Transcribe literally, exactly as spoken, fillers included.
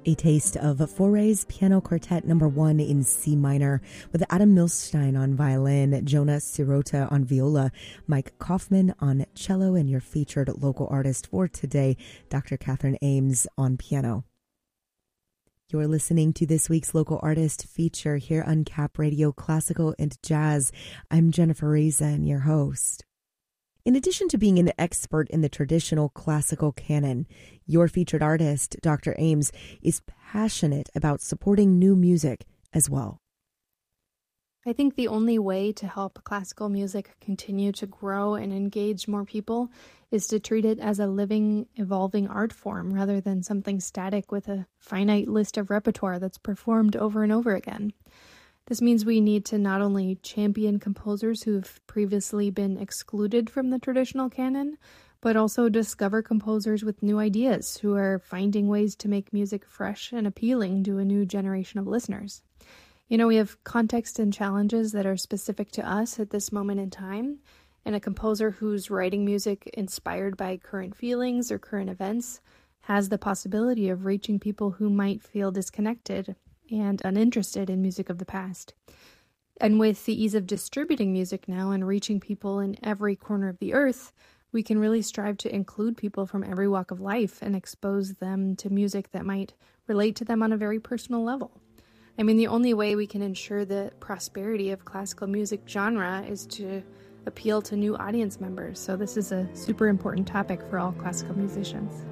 A taste of Fauré's Piano Quartet number one in C minor with Adam Milstein on violin, Jonas Sirota on viola, Mike Kaufman on cello, and your featured local artist for today, Doctor Catherine Ames on piano. You're listening to this week's local artist feature here on Cap Radio Classical and Jazz. I'm Jennifer Reason, your host. In addition to being an expert in the traditional classical canon, your featured artist, Doctor Ames, is passionate about supporting new music as well. I think the only way to help classical music continue to grow and engage more people is to treat it as a living, evolving art form rather than something static with a finite list of repertoire that's performed over and over again. This means we need to not only champion composers who've previously been excluded from the traditional canon, but also discover composers with new ideas who are finding ways to make music fresh and appealing to a new generation of listeners. You know, we have context and challenges that are specific to us at this moment in time, and a composer who's writing music inspired by current feelings or current events has the possibility of reaching people who might feel disconnected and uninterested in music of the past. And with the ease of distributing music now and reaching people in every corner of the earth, we can really strive to include people from every walk of life and expose them to music that might relate to them on a very personal level. I mean, the only way we can ensure the prosperity of classical music genre is to appeal to new audience members. So this is a super important topic for all classical musicians.